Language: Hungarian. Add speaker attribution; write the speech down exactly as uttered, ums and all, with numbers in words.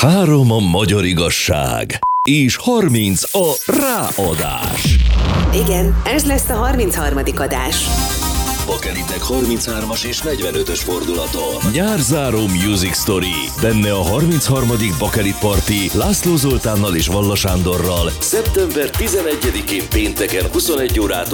Speaker 1: Három a magyar igazság, és harminc a ráadás.
Speaker 2: Igen, ez lesz a harmincharmadik adás.
Speaker 1: Bakelitek harmincas és negyvenötös fordulaton. Nyárzáró Music Story. Benne a harmincharmadik Bakelit Party László Zoltánnal és Valla Sándorral szeptember tizenegyedikén pénteken huszonegy órától